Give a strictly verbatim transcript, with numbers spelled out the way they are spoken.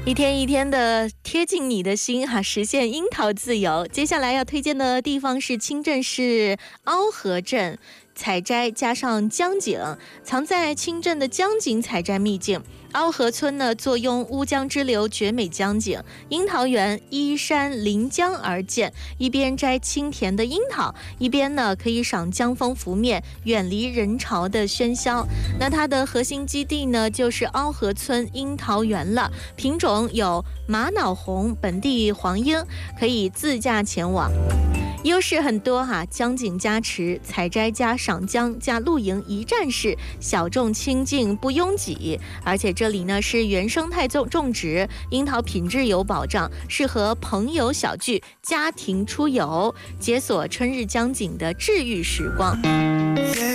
一天一天的贴近你的心哈，实现樱桃自由。接下来要推荐的地方是清镇市凹河镇，采摘加上江景，藏在清镇的江景采摘秘境。凹河村呢，坐拥乌江支流绝美江景，樱桃园依山临江而建，一边摘清甜的樱桃，一边呢可以赏江风拂面，远离人潮的喧嚣。那它的核心基地呢，就是凹河村樱桃园了，品种有玛瑙红、本地黄樱，可以自驾前往。优势很多哈，江景加持，采摘加赏江加露营一站式，小众清静不拥挤，而且这里呢是原生态种种植，樱桃品质有保障，适合朋友小聚、家庭出游，解锁春日江景的治愈时光。